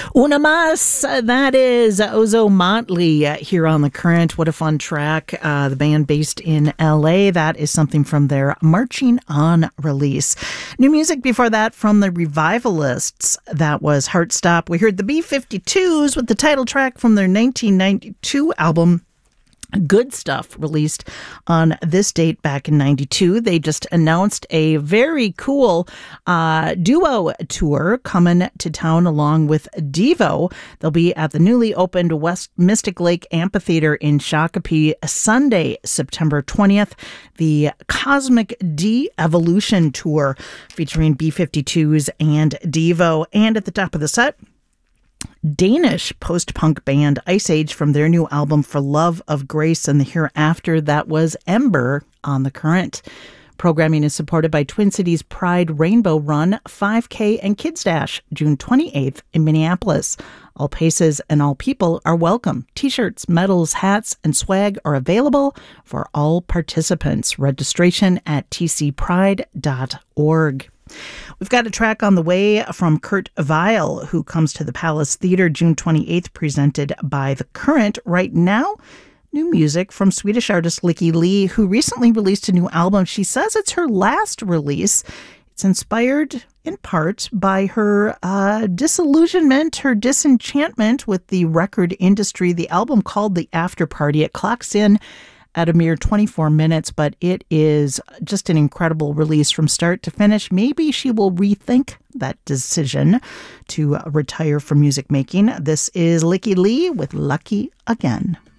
Una Mas, that is Ozo Motley here on The Current. What a fun track. The band based in LA. That is something from their Marching On release. New music before that from the Revivalists. That was Heartstop. We heard the B-52s with the title track from their 1992 album, Good Stuff, released on this date back in 92. They just announced a very cool duo tour coming to town along with Devo. They'll be at the newly opened West Mystic Lake Amphitheater in Shakopee Sunday, September 20th. The Cosmic De-Evolution Tour featuring B-52s and Devo. And at the top of the set, Danish post-punk band Ice Age from their new album For Love of Grace and the Hereafter. That was Ember on The Current. Programming is supported by Twin Cities Pride Rainbow Run, 5K, and Kids Dash, June 28th in Minneapolis. All paces and all people are welcome. T-shirts, medals, hats, and swag are available for all participants. Registration at tcpride.org. We've got a track on the way from Kurt Weill, who comes to the Palace Theatre June 28th, presented by The Current. Right now, new music from Swedish artist Lykke Li, who recently released a new album. She says it's her last release. It's inspired in part by her disillusionment, her disenchantment with the record industry. The album called The After Party. It clocks in at a mere 24 minutes, but it is just an incredible release from start to finish. Maybe she will rethink that decision to retire from music making. This is Lykke Li with Lucky Again.